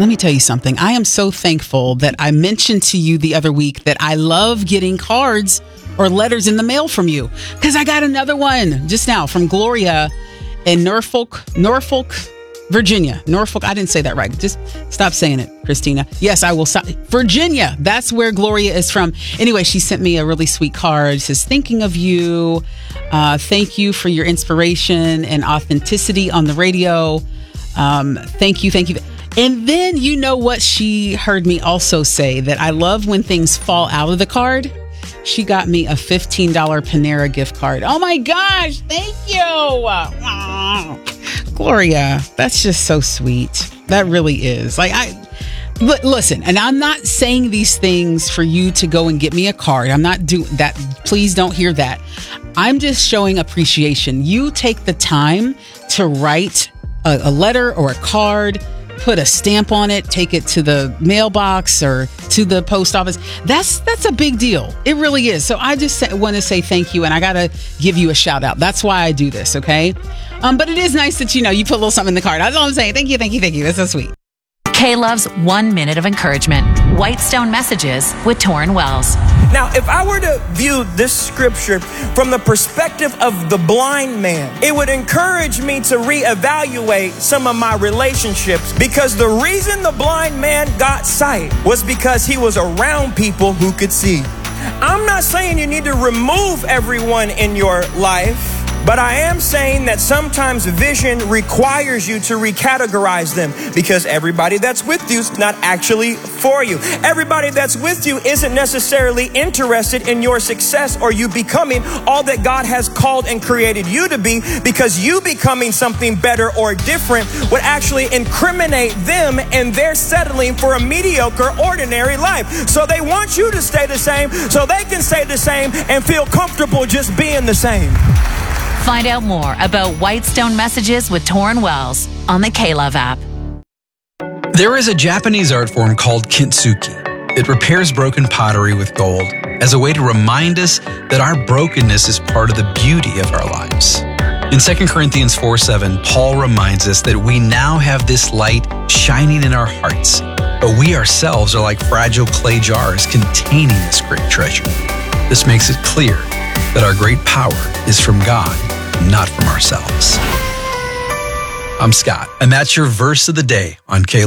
Let me tell you something. I am so thankful that I mentioned to you the other week that I love getting cards or letters in the mail from you, because I got another one just now from Gloria in Norfolk, Virginia. Norfolk. I didn't say that right. Just stop saying it, Christina. Yes, I will stop. Virginia. That's where Gloria is from. Anyway, she sent me a really sweet card. It says, thinking of you. Thank you for your inspiration and authenticity on the radio. Thank you. And then you know what she heard me also say, that I love when things fall out of the card. She got me a $15 Panera gift card. Oh my gosh, thank you. Wow. Gloria, that's just so sweet. That really is. Listen, and I'm not saying these things for you to go and get me a card. I'm not doing that. Please don't hear that. I'm just showing appreciation. You take the time to write a letter or a card, put a stamp on it, take it to the mailbox or to the post office. That's a big deal. It really is. So I just want to say thank you, and I got to give you a shout out. That's why I do this, okay? But it is nice that, you put a little something in the card. That's all I'm saying. Thank you. That's so sweet. K-Love's 1 minute of encouragement. Whitestone Messages with Torrin Wells. Now, if I were to view this scripture from the perspective of the blind man, it would encourage me to reevaluate some of my relationships, because the reason the blind man got sight was because he was around people who could see. I'm not saying you need to remove everyone in your life, but I am saying that sometimes vision requires you to recategorize them, because everybody that's with you is not actually for you. Everybody that's with you isn't necessarily interested in your success or you becoming all that God has called and created you to be, because you becoming something better or different would actually incriminate them, and they're settling for a mediocre, ordinary life. So they want you to stay the same so they can stay the same and feel comfortable just being the same. Find out more about Whitestone Messages with Torrin Wells on the K-Love app. There is a Japanese art form called kintsugi. It repairs broken pottery with gold as a way to remind us that our brokenness is part of the beauty of our lives. In 2 Corinthians 4:7, Paul reminds us that we now have this light shining in our hearts, but we ourselves are like fragile clay jars containing this great treasure. This makes it clear that our great power is from God, not from ourselves. I'm Scott, and that's your verse of the day on K.